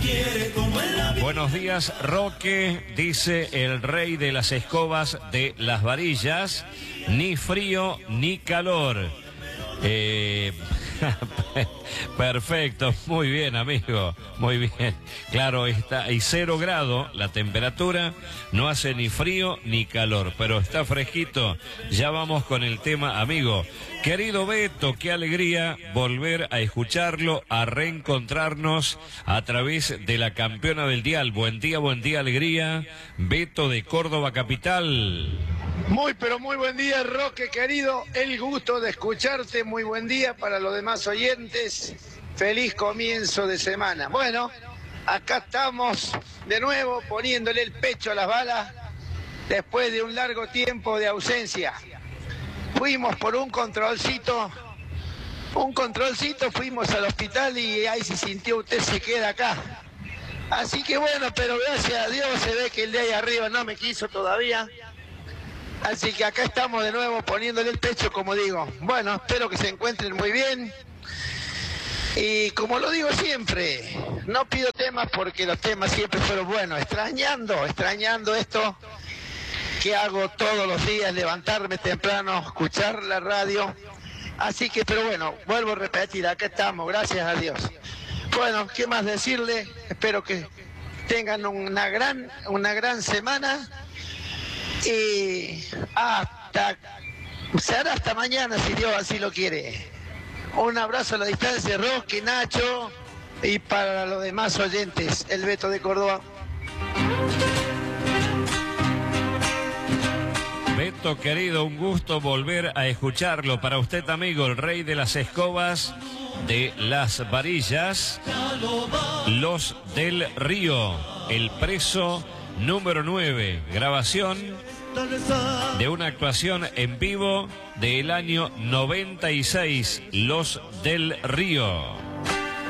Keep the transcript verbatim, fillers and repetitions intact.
Buenos días, Roque, dice el rey de las escobas de las varillas, ni frío ni calor. Eh... Perfecto, muy bien, amigo, muy bien. Claro, está y cero grado la temperatura, no hace ni frío ni calor, pero está fresquito. Ya vamos con el tema, amigo. Querido Beto, qué alegría volver a escucharlo, a reencontrarnos a través de la campeona del dial. Buen día, buen día, alegría. Beto de Córdoba capital. Muy, pero muy buen día, Roque, querido. El gusto de escucharte. Muy buen día para los demás oyentes. Feliz comienzo de semana. Bueno, acá estamos de nuevo poniéndole el pecho a las balas después de un largo tiempo de ausencia. Fuimos por un controlcito, un controlcito, fuimos al hospital y ahí se sintió usted se queda acá. Así que bueno, pero gracias a Dios se ve que el de ahí arriba no me quiso todavía. Así que acá estamos de nuevo poniéndole el pecho, como digo. Bueno, espero que se encuentren muy bien. Y como lo digo siempre, no pido temas porque los temas siempre fueron buenos. Extrañando, extrañando esto que hago todos los días, levantarme temprano, escuchar la radio. Así que, pero bueno, vuelvo a repetir, acá estamos, gracias a Dios. Bueno, ¿qué más decirle? Espero que tengan una gran, una gran semana. Y hasta, será hasta mañana si Dios así lo quiere. Un abrazo a la distancia, Roque, Nacho, y para los demás oyentes, el Beto de Córdoba. Beto querido, un gusto volver a escucharlo. Para usted, amigo, el rey de las escobas de las varillas, Los del Río, el preso número nueve, grabación de una actuación en vivo del año noventa y seis, Los del Río.